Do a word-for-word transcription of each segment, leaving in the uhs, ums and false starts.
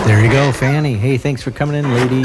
There you go, Fanny. Hey, thanks for coming in, ladies.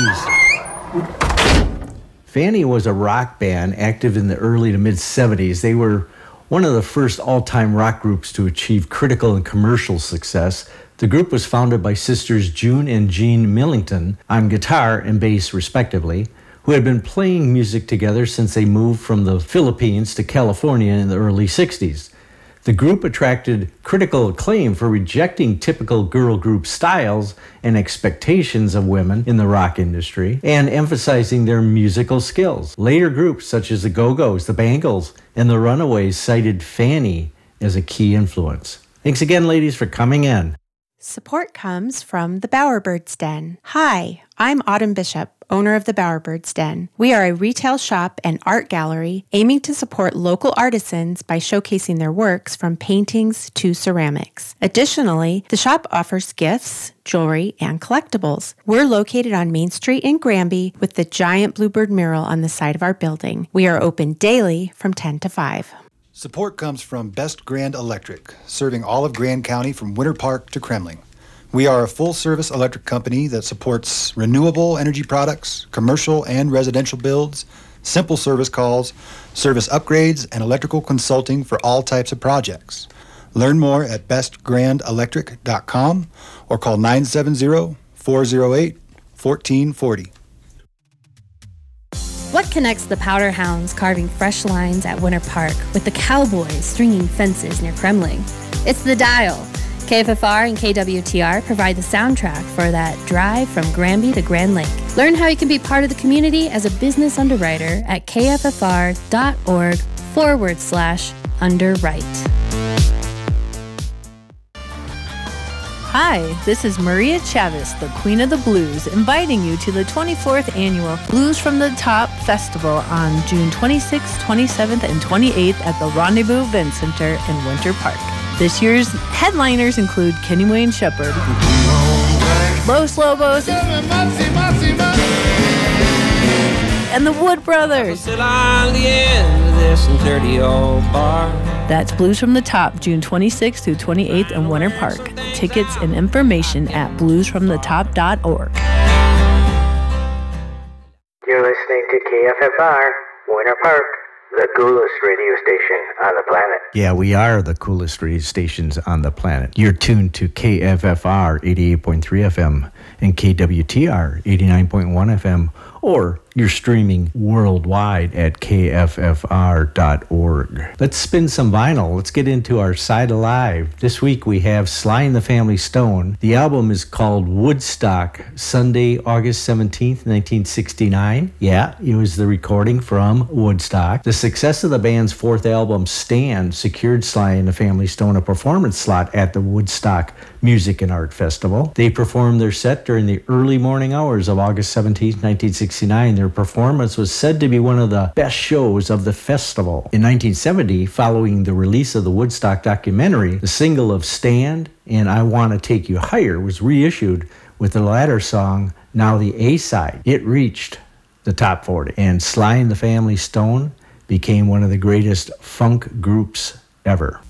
Fanny was a rock band active in the early to mid-seventies. They were one of the first all-time rock groups to achieve critical and commercial success. The group was founded by sisters June and Jean Millington on guitar and bass, respectively, who had been playing music together since they moved from the Philippines to California in the early sixties. The group attracted critical acclaim for rejecting typical girl group styles and expectations of women in the rock industry and emphasizing their musical skills. Later groups such as the Go-Go's, the Bangles, and the Runaways cited Fanny as a key influence. Thanks again, ladies, for coming in. Support comes from the Bowerbirds Den. Hi, I'm Autumn Bishop, owner of the Bowerbirds Den. We are a retail shop and art gallery aiming to support local artisans by showcasing their works from paintings to ceramics. Additionally, the shop offers gifts, jewelry, and collectibles. We're located on Main Street in Granby with the giant bluebird mural on the side of our building. We are open daily from ten to five. Support comes from Best Grand Electric, serving all of Grand County from Winter Park to Kremling. We are a full-service electric company that supports renewable energy products, commercial and residential builds, simple service calls, service upgrades, and electrical consulting for all types of projects. Learn more at best grand electric dot com or call nine seven zero, four zero eight, one four four zero. What connects the Powder Hounds carving fresh lines at Winter Park with the Cowboys stringing fences near Kremling? It's the Dial. K F F R and K W T R provide the soundtrack for that drive from Granby to Grand Lake. Learn how you can be part of the community as a business underwriter at kffr.org forward slash underwrite. Hi, this is Maria Chavez, the Queen of the Blues, inviting you to the twenty-fourth Annual Blues from the Top Festival on June twenty-sixth, twenty-seventh, and twenty-eighth at the Rendezvous Event Center in Winter Park. This year's headliners include Kenny Wayne Shepherd, Los Lobos, and the Wood Brothers. That's Blues from the Top, June twenty-sixth through twenty-eighth in Winter Park. Tickets and information at blues from the top dot org. You're listening to K F F R, Winter Park, the coolest radio station on the planet. Yeah, we are the coolest radio stations on the planet. You're tuned to K F F R eighty-eight point three F M and K W T R eighty-nine point one F M, or you're streaming worldwide at K F F R dot org. Let's spin some vinyl. Let's get into our side alive. This week we have Sly and the Family Stone. The album is called Woodstock, Sunday, August seventeenth, nineteen sixty-nine. Yeah, it was the recording from Woodstock. The success of the band's fourth album, Stand, secured Sly and the Family Stone a performance slot at the Woodstock Music and Art Festival. They performed their set during the early morning hours of August seventeenth, nineteen sixty-nine. Their performance was said to be one of the best shows of the festival. In nineteen seventy, following the release of the Woodstock documentary, the single of Stand and I Want to Take You Higher was reissued with the latter song, now the A-side. It reached the top forty, and Sly and the Family Stone became one of the greatest funk groups ever.